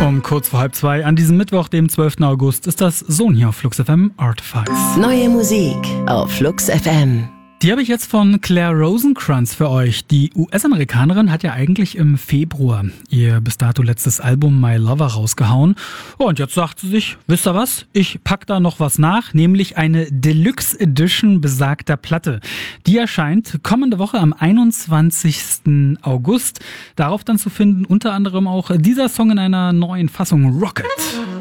Um kurz vor 1:30 an diesem Mittwoch, dem 12. August, ist das Sohn hier auf Flux FM, Artifice. Neue Musik auf Flux FM. Die habe ich jetzt von Claire Rosencrantz für euch. Die US-Amerikanerin hat ja eigentlich im Februar ihr bis dato letztes Album My Lover rausgehauen. Und jetzt sagt sie sich, wisst ihr was? Ich pack da noch was nach, nämlich eine Deluxe Edition besagter Platte. Die erscheint kommende Woche am 21. August. Darauf dann zu finden unter anderem auch dieser Song in einer neuen Fassung, Rocket.